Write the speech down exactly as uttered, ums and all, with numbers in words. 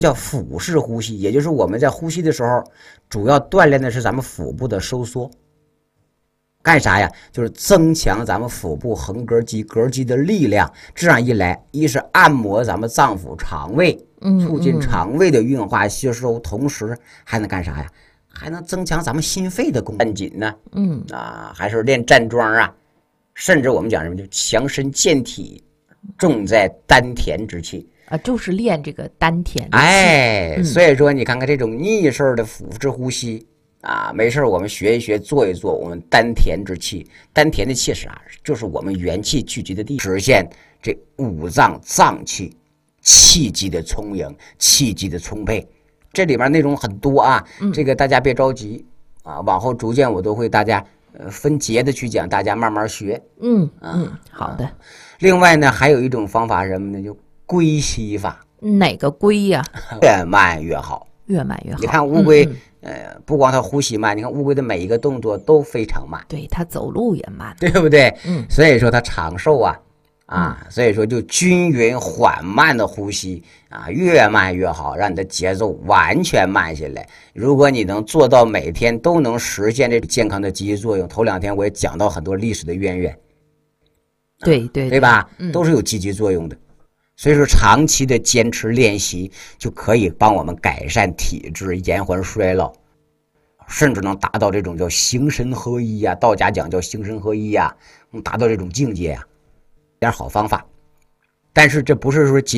叫腹式呼吸，也就是我们在呼吸的时候，主要锻炼的是咱们腹部的收缩。干啥呀？就是增强咱们腹部横膈肌、膈肌的力量。这样一来，一是按摩咱们脏腑肠胃，促进肠胃的运化吸收，同时还能干啥呀？还能增强咱们心肺的功能。紧呢，嗯啊，还是练站桩啊，甚至我们讲什么，就强身健体，重在丹田之气。 啊，就是练这个丹田。 哎、嗯，所以说你看看这种逆式的腹式呼吸啊，没事我们学一学，做一做，我们丹田之气。丹田的气是啥？就是我们元气聚集的地，实现这五脏脏器气机的充盈，气机的充沛。这里面内容很多啊，嗯、这个大家别着急啊，往后逐渐我都会大家呃分节的去讲，大家慢慢学。 嗯嗯，好的。 另外呢，还有一种方法是什么呢？就归息法。 哪个归呀、 啊？越慢越好， 越慢越好。 你看乌龟，嗯嗯呃，不光它呼吸慢，你看乌龟的每一个动作都非常慢， 对，它走路也慢， 对不对？ 嗯， 所以说它长寿啊，啊，嗯、所以说就均匀缓慢的呼吸啊，越慢越好，让你的节奏完全慢下来。如果你能做到每天都能实现这健康的积极作用，头两天我也讲到很多历史的渊源， 对对、 啊、对吧？ 嗯， 都是有积极作用的。所以说，长期的坚持练习就可以帮我们改善体质、延缓衰老，甚至能达到这种叫形神合一呀、啊。道家讲叫形神合一呀、啊，能达到这种境界呀、啊，点好方法。但是这不是说